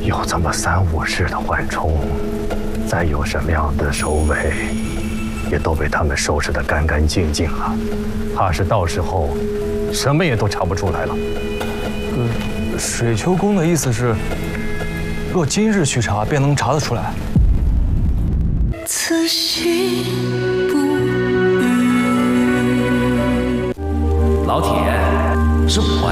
有这么3、5世的缓冲，再有什么样的守卫，也都被他们收拾得干干净净了。怕是到时候什么也都查不出来了。 水丘公的意思是，若今日去查，便能查得出来。 此心不渝。 老铁，是我。